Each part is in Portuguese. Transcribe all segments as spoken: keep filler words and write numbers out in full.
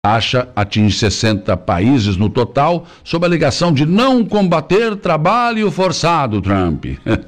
taxa atinge sessenta países no total, sob a alegação de não combater trabalho forçado, Trump.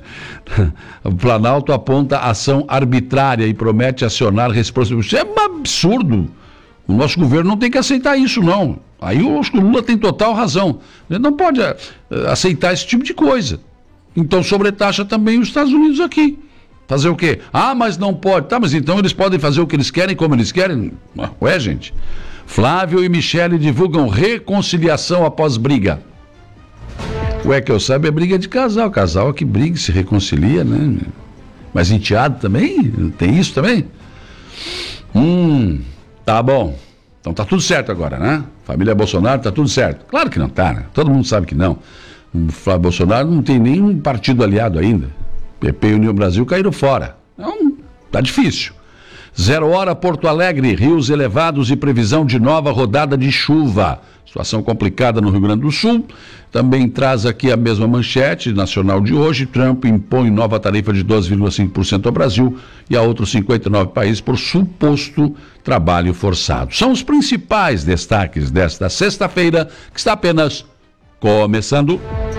O Planalto aponta ação arbitrária e promete acionar responsabilidade. Isso é um absurdo. O nosso governo não tem que aceitar isso, não. Aí eu acho que o Lula tem total razão. Ele não pode uh, aceitar esse tipo de coisa. Então sobretaxa também os Estados Unidos aqui. Fazer o quê? Ah, mas não pode. Tá, mas então eles podem fazer o que eles querem, como eles querem? Ué, gente. Flávio e Michele divulgam reconciliação após briga. Ué, que eu saiba é briga de casal. Casal é que briga, se reconcilia, né? Mas enteado também? Tem isso também? Hum, tá bom. Então tá tudo certo agora, né? Família Bolsonaro tá tudo certo. Claro que não tá, né? Todo mundo sabe que não. O Flávio Bolsonaro não tem nenhum partido aliado ainda. P P e União Brasil caíram fora. Então, tá difícil. Zero hora Porto Alegre, rios elevados e previsão de nova rodada de chuva. Situação complicada no Rio Grande do Sul. Também traz aqui a mesma manchete nacional de hoje. Trump impõe nova tarifa de doze vírgula cinco por cento ao Brasil e a outros cinquenta e nove países por suposto trabalho forçado. São os principais destaques desta sexta-feira, que está apenas começando.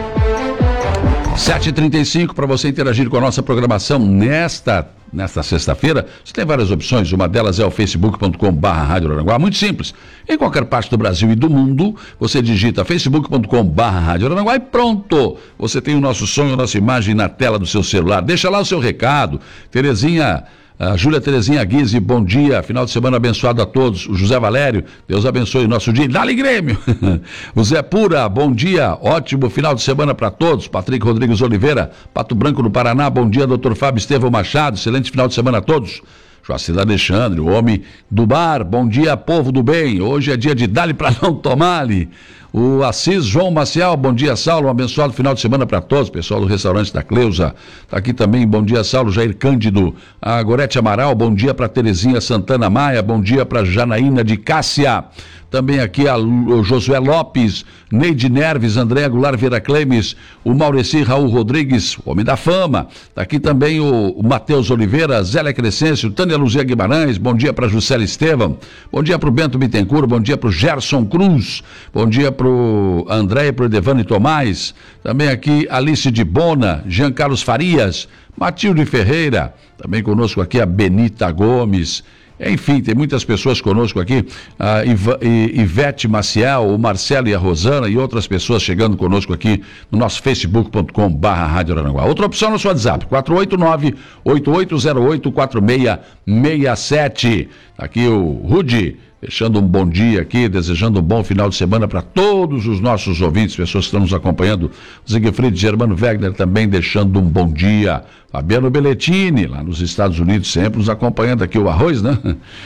sete e trinta e cinco, para você interagir com a nossa programação nesta, nesta sexta-feira, você tem várias opções, uma delas é o facebook ponto com barra Rádio Araranguá, muito simples, em qualquer parte do Brasil e do mundo, você digita facebook ponto com barra Rádio Araranguá e pronto, você tem o nosso som e a nossa imagem na tela do seu celular, deixa lá o seu recado. Terezinha... A Júlia Terezinha Guise, bom dia, final de semana abençoado a todos. O José Valério, Deus abençoe o nosso dia. Dá-lhe Grêmio! O Zé Pura, bom dia, ótimo final de semana para todos. Patrick Rodrigues Oliveira, Pato Branco no Paraná, bom dia, doutor Fábio Estevão Machado, excelente final de semana a todos. Joacir Alexandre, o homem do bar, bom dia, povo do bem, hoje é dia de dá-lhe para não tomar-lhe. O Assis João Maciel, bom dia, Saulo, um abençoado final de semana para todos, pessoal do restaurante da Cleusa, tá aqui também, bom dia, Saulo, Jair Cândido, a Gorete Amaral, bom dia para Terezinha Santana Maia, bom dia para Janaína de Cássia, também aqui a, o Josué Lopes, Neide Nerves, André Goulart Vieira Clemes, o Maureci Raul Rodrigues, homem da fama, tá aqui também o, o Matheus Oliveira, Zélia Crescêncio, Tânia Luzia Guimarães, bom dia para Juscelia Estevam, bom dia para o Bento Bittencourt, bom dia para o Gerson Cruz, bom dia para o André e para o Devane Tomás, também aqui Alice de Bona, Jean Carlos Farias, Matilde Ferreira, também conosco aqui a Benita Gomes, enfim, tem muitas pessoas conosco aqui, a Iva, Ivete Maciel, o Marcelo e a Rosana e outras pessoas chegando conosco aqui no nosso facebook ponto com barra Rádio Araranguá. Outra opção no seu WhatsApp, quatro oito nove, oito oito zero oito, quatro seis seis sete. Aqui o Rudy, deixando um bom dia aqui, desejando um bom final de semana para todos os nossos ouvintes, pessoas que estão nos acompanhando. O Siegfried Germano Wegner também deixando um bom dia. Fabiano Belletini, lá nos Estados Unidos, sempre nos acompanhando aqui, o arroz, né?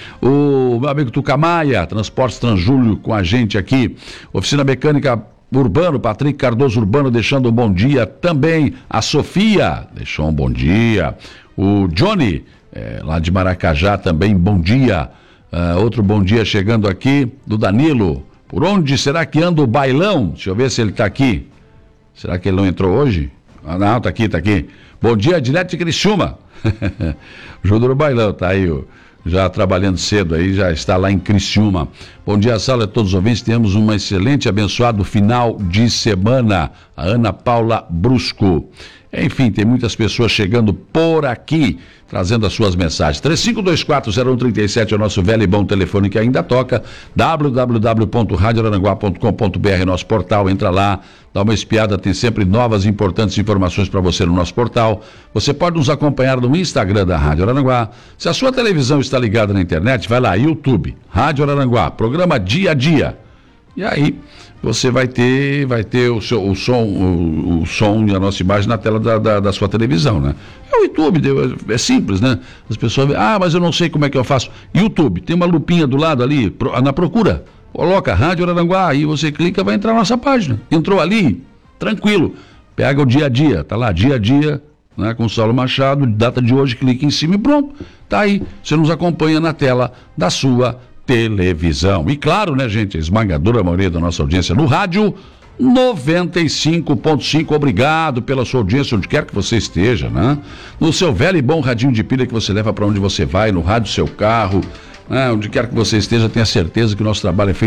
O meu amigo Tucamaia, Transportes Transjúlio com a gente aqui. Oficina Mecânica Urbano, Patrick Cardoso Urbano deixando um bom dia também. A Sofia deixou um bom dia. O Johnny, é, lá de Maracajá também, bom dia. Uh, outro bom dia chegando aqui, do Danilo. Por onde será que anda o bailão? Deixa eu ver se ele está aqui. Será que ele não entrou hoje? Ah, não, está aqui, está aqui. Bom dia, direto de Criciúma. Júlio do Bailão, tá aí, ó, já trabalhando cedo aí, já está lá em Criciúma. Bom dia, Sala, a todos os ouvintes. Temos um excelente, abençoado final de semana. A Ana Paula Brusco. Enfim, tem muitas pessoas chegando por aqui, trazendo as suas mensagens. três cinco dois quatro, zero um três sete é o nosso velho e bom telefone que ainda toca. w w w ponto rádio araranguá ponto com ponto b r, nosso portal, entra lá, dá uma espiada, tem sempre novas e importantes informações para você no nosso portal. Você pode nos acompanhar no Instagram da Rádio Araranguá. Se a sua televisão está ligada na internet, vai lá, YouTube, Rádio Araranguá, programa Dia a Dia. E aí você vai ter, vai ter o, seu, o, som, o, o som e a nossa imagem na tela da, da, da sua televisão, né? É o YouTube, é simples, né? As pessoas veem, ah, mas eu não sei como é que eu faço. YouTube, tem uma lupinha do lado ali, na procura, coloca Rádio Araranguá, aí você clica, vai entrar na nossa página. Entrou ali, tranquilo, pega o Dia a Dia, tá lá, Dia a Dia, né, com o Saulo Machado, data de hoje, clica em cima e pronto, tá aí, você nos acompanha na tela da sua televisão. E claro, né, gente, a esmagadora maioria da nossa audiência no rádio, noventa e cinco ponto cinco. Obrigado pela sua audiência, onde quer que você esteja, né? No seu velho e bom radinho de pilha que você leva para onde você vai, no rádio do seu carro, né? Onde quer que você esteja, tenha certeza que o nosso trabalho é feito